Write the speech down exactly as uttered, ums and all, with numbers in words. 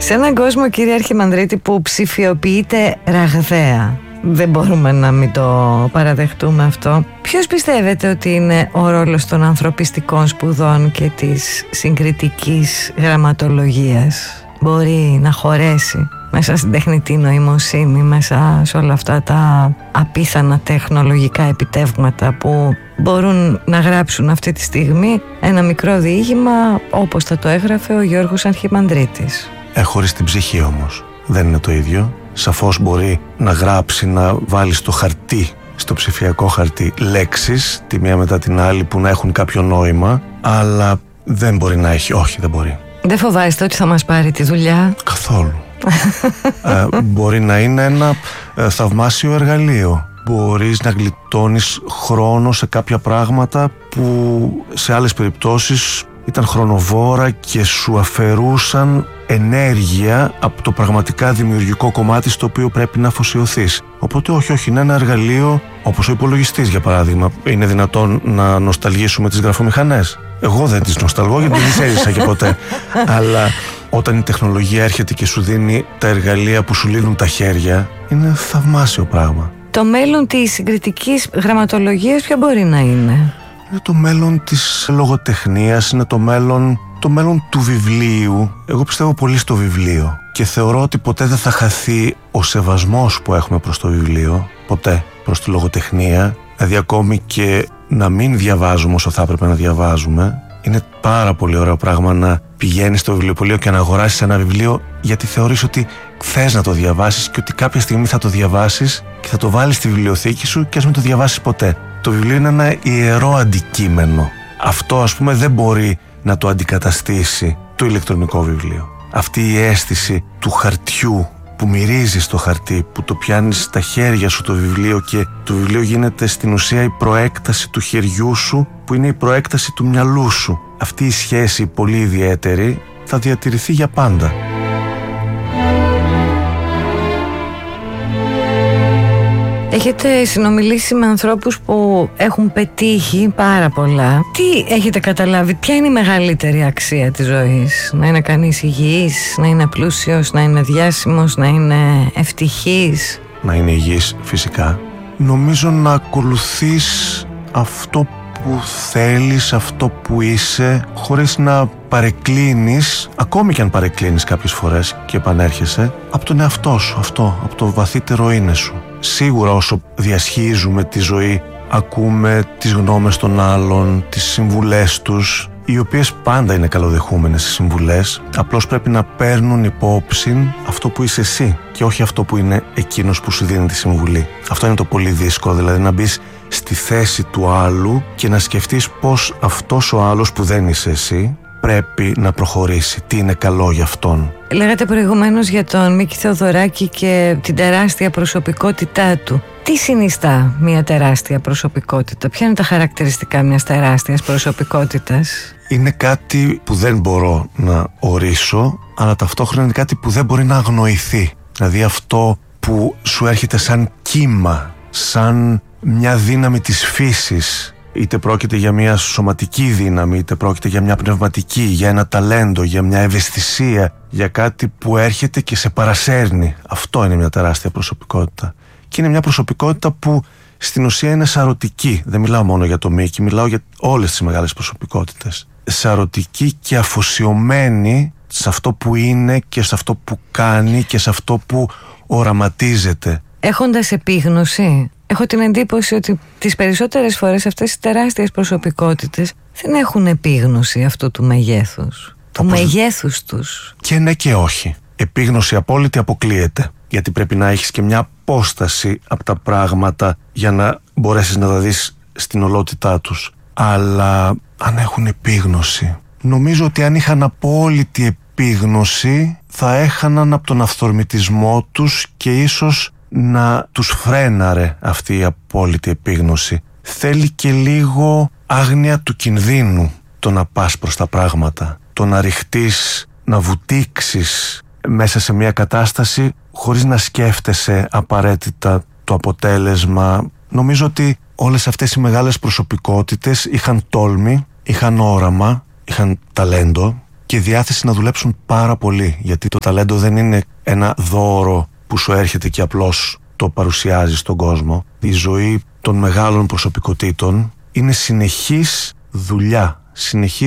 Σε έναν κόσμο, κύριε Αρχιμανδρίτη, που ψηφιοποιείται ραγδαία, δεν μπορούμε να μην το παραδεχτούμε αυτό, ποιος πιστεύετε ότι είναι ο ρόλος των ανθρωπιστικών σπουδών και της συγκριτικής γραμματολογίας? Μπορεί να χωρέσει μέσα στην τεχνητή νοημοσύνη, μέσα σε όλα αυτά τα απίθανα τεχνολογικά επιτεύγματα που μπορούν να γράψουν αυτή τη στιγμή ένα μικρό διήγημα όπως θα το έγραφε ο Γιώργος Αρχιμανδρίτης? Ε, χωρίς την ψυχή όμως δεν είναι το ίδιο. Σαφώς μπορεί να γράψει, να βάλει στο χαρτί, στο ψηφιακό χαρτί, λέξεις τη μία μετά την άλλη που να έχουν κάποιο νόημα, αλλά δεν μπορεί να έχει, όχι δεν μπορεί. Δεν φοβάστε ότι θα μας πάρει τη δουλειά? Καθόλου. ε, μπορεί να είναι ένα ε, θαυμάσιο εργαλείο. Μπορείς να γλιτώνεις χρόνο σε κάποια πράγματα που σε άλλες περιπτώσεις ήταν χρονοβόρα και σου αφαιρούσαν ενέργεια από το πραγματικά δημιουργικό κομμάτι στο οποίο πρέπει να αφοσιωθείς. Οπότε όχι, όχι, είναι ένα εργαλείο όπως ο υπολογιστής, για παράδειγμα. Είναι δυνατόν να νοσταλγήσουμε τις γραφομηχανές? Εγώ δεν τις νοσταλγώ γιατί δεν τις έζησα και ποτέ. Αλλά όταν η τεχνολογία έρχεται και σου δίνει τα εργαλεία που σου λύνουν τα χέρια, είναι θαυμάσιο πράγμα. Το μέλλον της συγκριτικής γραμματολογίας ποιο μπορεί να είναι? Είναι το μέλλον της λογοτεχνίας, είναι το μέλλον, το μέλλον του βιβλίου. Εγώ πιστεύω πολύ στο βιβλίο και θεωρώ ότι ποτέ δεν θα χαθεί ο σεβασμός που έχουμε προς το βιβλίο, ποτέ, προς τη λογοτεχνία. Δηλαδή ακόμη και να μην διαβάζουμε όσο θα έπρεπε να διαβάζουμε. Είναι πάρα πολύ ωραίο πράγμα να πηγαίνεις στο βιβλιοπωλείο και να αγοράσεις ένα βιβλίο γιατί θεωρείς ότι θες να το διαβάσεις και ότι κάποια στιγμή θα το διαβάσεις και θα το βάλεις στη βιβλιοθήκη σου και ας μην το διαβάσεις ποτέ. Το βιβλίο είναι ένα ιερό αντικείμενο. Αυτό, ας πούμε, δεν μπορεί να το αντικαταστήσει το ηλεκτρονικό βιβλίο. Αυτή η αίσθηση του χαρτιού που μυρίζεις το χαρτί, που το πιάνεις στα χέρια σου το βιβλίο και το βιβλίο γίνεται στην ουσία η προέκταση του χεριού σου, που είναι η προέκταση του μυαλού σου. Αυτή η σχέση πολύ ιδιαίτερη θα διατηρηθεί για πάντα. Έχετε συνομιλήσει με ανθρώπους που έχουν πετύχει πάρα πολλά. Τι έχετε καταλάβει, ποια είναι η μεγαλύτερη αξία της ζωής? Να είναι κανείς υγιής, να είναι πλούσιος, να είναι διάσημος, να είναι ευτυχής? Να είναι υγιής φυσικά. Νομίζω να ακολουθείς αυτό που θέλεις, αυτό που είσαι, χωρίς να παρεκκλίνεις, ακόμη και αν παρεκκλίνεις κάποιες φορές και επανέρχεσαι, από τον εαυτό σου, αυτό, από το βαθύτερο είναι σου. Σίγουρα όσο διασχίζουμε τη ζωή, ακούμε τις γνώμες των άλλων, τις συμβουλές τους, οι οποίες πάντα είναι καλοδεχούμενες οι συμβουλές, απλώς πρέπει να παίρνουν υπόψη αυτό που είσαι εσύ και όχι αυτό που είναι εκείνος που σου δίνει τη συμβουλή. Αυτό είναι το πολύ δύσκολο, δηλαδή να μπεις στη θέση του άλλου και να σκεφτείς πως αυτός ο άλλος που δεν είσαι εσύ πρέπει να προχωρήσει, τι είναι καλό για αυτόν. Λέγατε προηγουμένως για τον Μίκη Θεοδωράκη και την τεράστια προσωπικότητά του. Τι συνιστά μια τεράστια προσωπικότητα? Ποια είναι τα χαρακτηριστικά μιας τεράστιας προσωπικότητας? Είναι κάτι που δεν μπορώ να ορίσω, αλλά ταυτόχρονα είναι κάτι που δεν μπορεί να αγνοηθεί. Δηλαδή αυτό που σου έρχεται σαν κύμα, σαν μια δύναμη της φύσης, είτε πρόκειται για μια σωματική δύναμη, είτε πρόκειται για μια πνευματική, για ένα ταλέντο, για μια ευαισθησία, για κάτι που έρχεται και σε παρασέρνει. Αυτό είναι μια τεράστια προσωπικότητα. Και είναι μια προσωπικότητα που στην ουσία είναι σαρωτική. Δεν μιλάω μόνο για το Μίκη, μιλάω για όλες τις μεγάλες προσωπικότητες. Σαρωτική και αφοσιωμένη σε αυτό που είναι και σε αυτό που κάνει και σε αυτό που οραματίζεται. Έχοντας επίγνωση, έχω την εντύπωση ότι τις περισσότερες φορές αυτές οι τεράστιες προσωπικότητες δεν έχουν επίγνωση αυτού του μεγέθους, του Όπως... μεγέθους τους. Και ναι και όχι. Επίγνωση απόλυτη αποκλείεται, γιατί πρέπει να έχεις και μια απόσταση από τα πράγματα για να μπορέσεις να τα δεις στην ολότητά τους. Αλλά αν έχουν επίγνωση, νομίζω ότι αν είχαν απόλυτη επίγνωση θα έχαναν από τον αυθορμητισμό τους και ίσως να τους φρέναρε αυτή η απόλυτη επίγνωση. Θέλει και λίγο άγνοια του κινδύνου το να πας προς τα πράγματα, το να ρηχτείς, να βουτήξεις μέσα σε μια κατάσταση χωρίς να σκέφτεσαι απαραίτητα το αποτέλεσμα. Νομίζω ότι όλες αυτές οι μεγάλες προσωπικότητες είχαν τόλμη, είχαν όραμα, είχαν ταλέντο και διάθεση να δουλέψουν πάρα πολύ. Γιατί το ταλέντο δεν είναι ένα δώρο που σου έρχεται και απλώς το παρουσιάζει στον κόσμο. Η ζωή των μεγάλων προσωπικότητων είναι συνεχής δουλειά, συνεχής